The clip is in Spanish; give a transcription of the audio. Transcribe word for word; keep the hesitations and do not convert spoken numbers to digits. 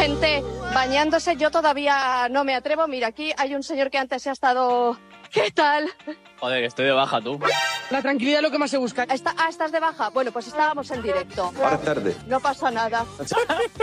gente bañándose. Yo todavía no me atrevo. Mira, aquí hay un señor que antes se ha estado... ¿Qué tal? Joder, que estoy de baja, tú. La tranquilidad es lo que más se busca. Está, ah, ¿estás de baja? Bueno, pues estábamos en directo. Ahora es tarde. No pasa nada.